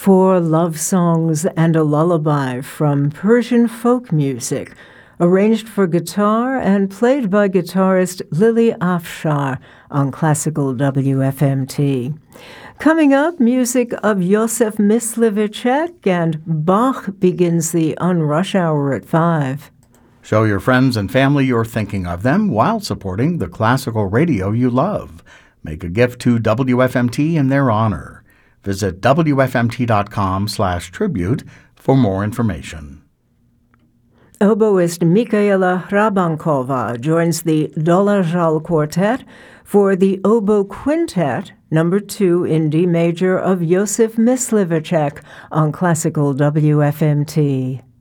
4 love songs and a lullaby from Persian folk music, arranged for guitar and played by guitarist Lily Afshar on Classical WFMT. Coming up, music of Josef Myslivacek, and Bach begins the Unrush Hour at 5. Show your friends and family you're thinking of them while supporting the classical radio you love. Make a gift to WFMT in their honor. Visit WFMT.com/tribute for more information. Oboist Michaela Hrabankova joins the Dolazhal Quartet for the Oboe Quintet, No. 2 in D major of Josef Myslivacek on Classical WFMT.